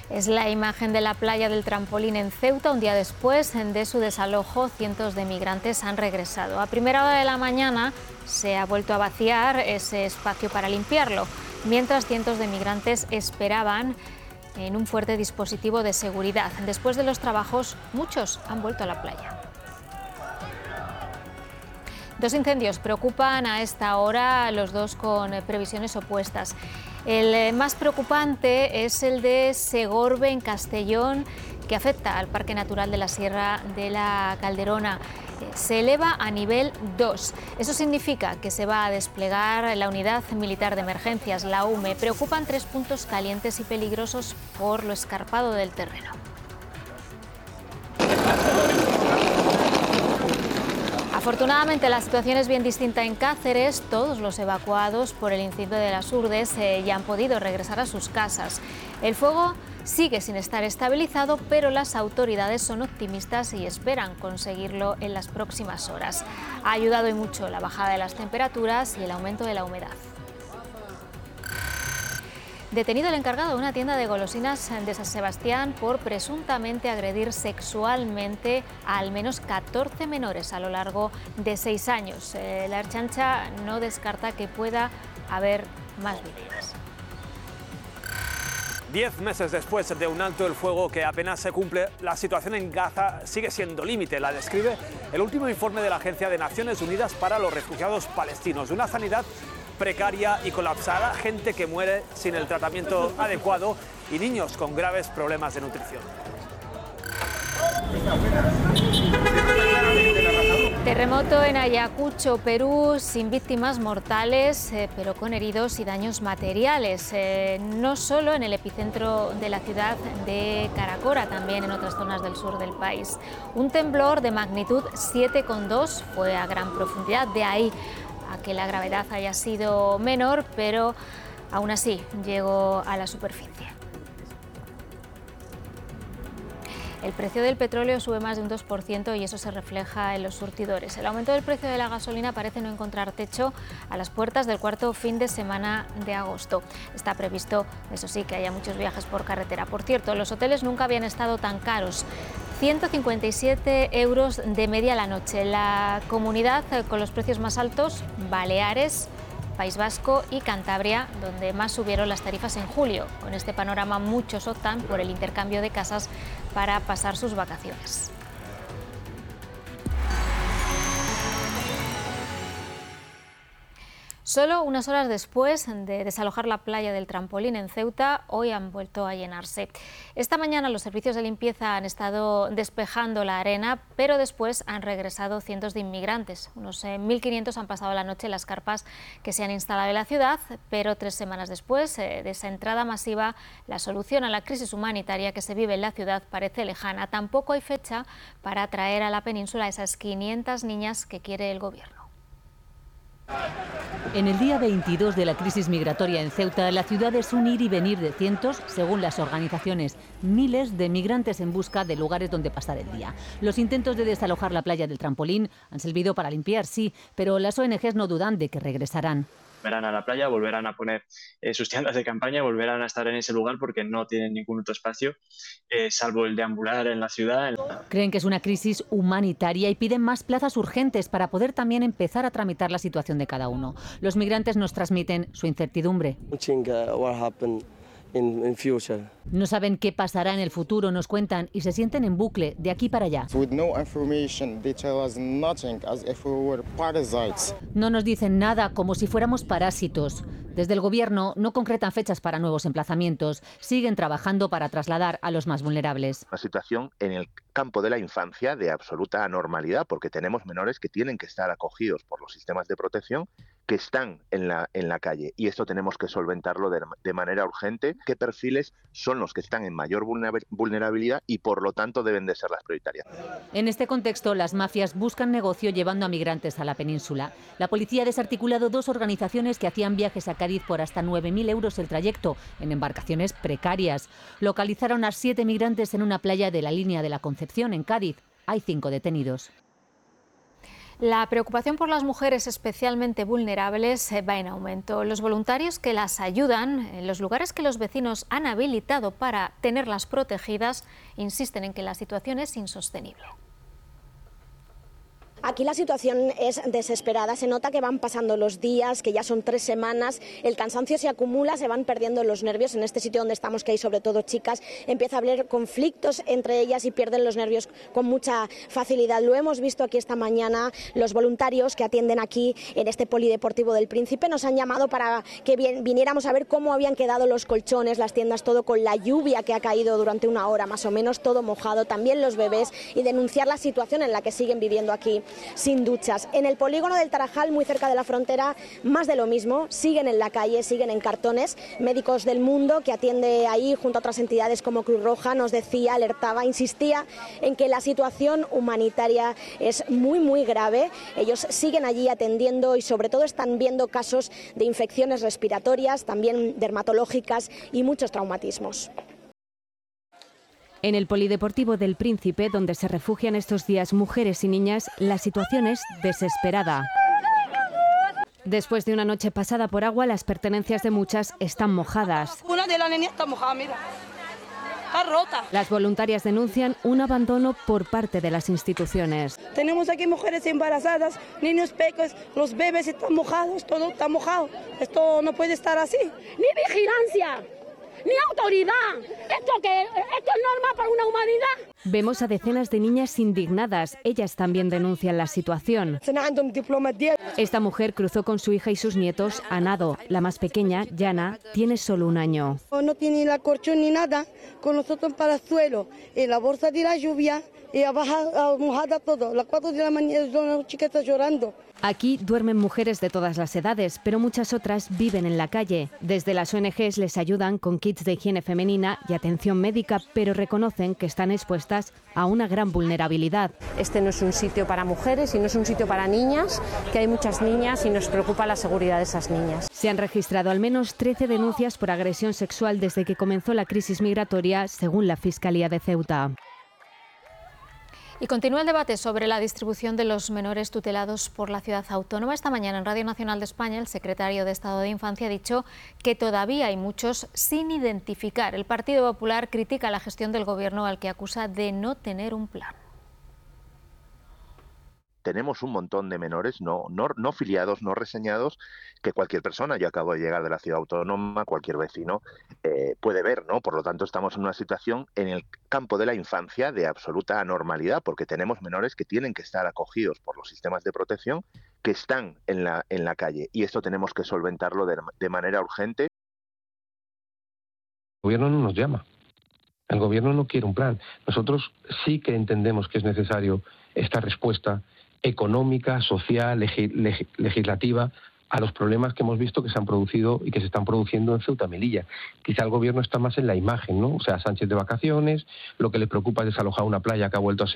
Es la imagen de la playa del Trampolín en Ceuta. Un día después de su desalojo, cientos de migrantes han regresado. A primera hora de la mañana se ha vuelto a vaciar ese espacio para limpiarlo, mientras cientos de migrantes esperaban en un fuerte dispositivo de seguridad. Después de los trabajos, muchos han vuelto a la playa. Dos incendios preocupan a esta hora, los dos con previsiones opuestas. El más preocupante es el de Segorbe, en Castellón, que afecta al Parque Natural de la Sierra de la Calderona. Se eleva a nivel 2. Eso significa que se va a desplegar la Unidad Militar de Emergencias, la UME. Preocupan 3 puntos calientes y peligrosos por lo escarpado del terreno. Afortunadamente la situación es bien distinta en Cáceres. Todos los evacuados por el incendio de las Urdes ya han podido regresar a sus casas. El fuego sigue sin estar estabilizado, pero las autoridades son optimistas y esperan conseguirlo en las próximas horas. Ha ayudado y mucho la bajada de las temperaturas y el aumento de la humedad. Detenido el encargado de una tienda de golosinas de San Sebastián por presuntamente agredir sexualmente a al menos 14 menores a lo largo de 6 años. La Ertzaintza no descarta que pueda haber más víctimas. 10 meses después de un alto el fuego que apenas se cumple, la situación en Gaza sigue siendo límite. La describe el último informe de la Agencia de Naciones Unidas para los Refugiados Palestinos. Una sanidad precaria y colapsada, gente que muere sin el tratamiento adecuado y niños con graves problemas de nutrición. Terremoto en Ayacucho, Perú, sin víctimas mortales, pero con heridos y daños materiales. No solo en el epicentro de la ciudad de Caracora, también en otras zonas del sur del país. Un temblor de magnitud 7,2 fue a gran profundidad, de ahí a que la gravedad haya sido menor, pero aún así llegó a la superficie. El precio del petróleo sube más de un 2% y eso se refleja en los surtidores. El aumento del precio de la gasolina parece no encontrar techo a las puertas del cuarto fin de semana de agosto. Está previsto, eso sí, que haya muchos viajes por carretera. Por cierto, los hoteles nunca habían estado tan caros. 157 euros de media la noche. La comunidad con los precios más altos, Baleares, País Vasco y Cantabria, donde más subieron las tarifas en julio. Con este panorama, muchos optan por el intercambio de casas para pasar sus vacaciones. Solo unas horas después de desalojar la playa del Trampolín en Ceuta, hoy han vuelto a llenarse. Esta mañana los servicios de limpieza han estado despejando la arena, pero después han regresado cientos de inmigrantes. Unos 1.500 han pasado la noche en las carpas que se han instalado en la ciudad, pero 3 semanas después de esa entrada masiva, la solución a la crisis humanitaria que se vive en la ciudad parece lejana. Tampoco hay fecha para traer a la península a esas 500 niñas que quiere el gobierno. En el día 22 de la crisis migratoria en Ceuta, la ciudad es un ir y venir de cientos, según las organizaciones, miles de migrantes en busca de lugares donde pasar el día. Los intentos de desalojar la playa del Trampolín han servido para limpiar, sí, pero las ONGs no dudan de que regresarán. Volverán a la playa, volverán a poner sus tiendas de campaña, volverán a estar en ese lugar porque no tienen ningún otro espacio, salvo el deambular en la ciudad. Creen que es una crisis humanitaria y piden más plazas urgentes para poder también empezar a tramitar la situación de cada uno. Los migrantes nos transmiten su incertidumbre. No saben qué pasará en el futuro, nos cuentan, y se sienten en bucle de aquí para allá. No nos dicen nada, como si fuéramos parásitos. Desde el gobierno no concretan fechas para nuevos emplazamientos. Siguen trabajando para trasladar a los más vulnerables. Una situación en el campo de la infancia de absoluta anormalidad, porque tenemos menores que tienen que estar acogidos por los sistemas de protección, que están en la calle, y esto tenemos que solventarlo de manera urgente. ¿Qué perfiles son los que están en mayor vulnerabilidad y por lo tanto deben de ser las prioritarias? En este contexto, las mafias buscan negocio llevando a migrantes a la península. La policía ha desarticulado 2 organizaciones que hacían viajes a Cádiz por hasta 9.000 euros el trayecto, en embarcaciones precarias. Localizaron a 7 migrantes en una playa de la línea de la Concepción, en Cádiz. Hay 5 detenidos. La preocupación por las mujeres especialmente vulnerables va en aumento. Los voluntarios que las ayudan en los lugares que los vecinos han habilitado para tenerlas protegidas insisten en que la situación es insostenible. Aquí la situación es desesperada, se nota que van pasando los días, que ya son 3 semanas, el cansancio se acumula, se van perdiendo los nervios. En este sitio donde estamos, que hay sobre todo chicas, empieza a haber conflictos entre ellas y pierden los nervios con mucha facilidad. Lo hemos visto aquí esta mañana, los voluntarios que atienden aquí en este polideportivo del Príncipe nos han llamado para que viniéramos a ver cómo habían quedado los colchones, las tiendas, todo con la lluvia que ha caído durante 1 hora más o menos, todo mojado, también los bebés, y denunciar la situación en la que siguen viviendo aquí sin duchas. En el polígono del Tarajal, muy cerca de la frontera, más de lo mismo, siguen en la calle, siguen en cartones. Médicos del Mundo, que atiende ahí junto a otras entidades como Cruz Roja, nos decía, alertaba, insistía en que la situación humanitaria es muy grave. Ellos siguen allí atendiendo y sobre todo están viendo casos de infecciones respiratorias, también dermatológicas y muchos traumatismos. En el polideportivo del Príncipe, donde se refugian estos días mujeres y niñas, la situación es desesperada. Después de una noche pasada por agua, las pertenencias de muchas están mojadas. Una de las niñas está mojada, mira. Está rota. Las voluntarias denuncian un abandono por parte de las instituciones. Tenemos aquí mujeres embarazadas, niños pequeños, los bebés están mojados, todo está mojado. Esto no puede estar así. Ni vigilancia, ni autoridad. ¿Esto qué? ¿Esto es normal para una humanidad? Vemos a decenas de niñas indignadas. Ellas también denuncian la situación. Esta mujer cruzó con su hija y sus nietos a nado. La más pequeña, Yana, tiene solo 1 año. No tiene la colchón ni nada, con nosotros para el suelo, en la bolsa de la lluvia, y mojada todo. Las 4 de la mañana, las chicas están llorando. Aquí duermen mujeres de todas las edades, pero muchas otras viven en la calle. Desde las ONGs les ayudan con kits de higiene femenina y atención médica, pero reconocen que están expuestas a una gran vulnerabilidad. Este no es un sitio para mujeres y no es un sitio para niñas, que hay muchas niñas y nos preocupa la seguridad de esas niñas. Se han registrado al menos 13 denuncias por agresión sexual desde que comenzó la crisis migratoria, según la Fiscalía de Ceuta. Y continúa el debate sobre la distribución de los menores tutelados por la ciudad autónoma. Esta mañana en Radio Nacional de España el secretario de Estado de Infancia ha dicho que todavía hay muchos sin identificar. El Partido Popular critica la gestión del Gobierno, al que acusa de no tener un plan. Tenemos un montón de menores no filiados, no reseñados, que cualquier persona, yo acabo de llegar de la ciudad autónoma, cualquier vecino puede ver, ¿no? Por lo tanto, estamos en una situación en el campo de la infancia de absoluta anormalidad, porque tenemos menores que tienen que estar acogidos por los sistemas de protección, que están en la calle, y esto tenemos que solventarlo de manera urgente. El gobierno no nos llama. El gobierno no quiere un plan. Nosotros sí que entendemos que es necesario esta respuesta económica, social, legislativa a los problemas que hemos visto que se han producido y que se están produciendo en Ceuta y Melilla. Quizá el gobierno está más en la imagen, ¿no? O sea, Sánchez de vacaciones, lo que le preocupa es desalojar una playa que ha vuelto a ser